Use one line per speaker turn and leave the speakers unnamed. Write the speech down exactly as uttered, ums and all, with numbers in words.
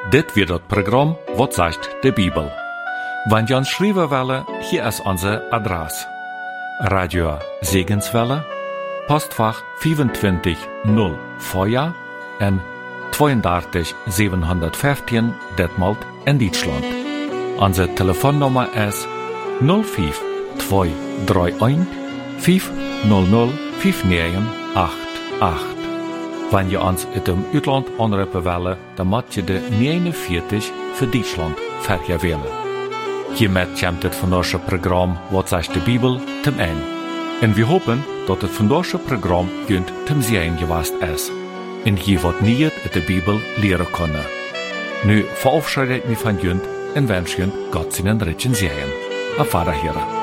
Dit wird das Programm Wat sagt de Bibel. Wenn ihr uns schreiben wollen, hier ist unsere Adresse. Radio Segenswelle, Postfach vierundzwanzig null Feuer en drieëndertig zevenhonderdvijftien Detmold in Deutschland. Unsere Telefonnummer ist null fünf zwei drei eins fünf null null fünf neun acht acht. Wenn ihr uns in dem Ausland anrufen wollt, dann müsst ihr de negenenvierzig für Deutschland verher wählen. Hiermit kommt das vandaagse Programm Wat sagt de Bibel zum Ende. Und wir hoffen, dass das vandaagse Programm junt zum Sehen gewesen ist. Und hier wird niet in der Bibel leren können. Nu verabschiede ich mich von junt und wünsche junt Gott seinen Ritchen Sehen. Auf Wiederhören.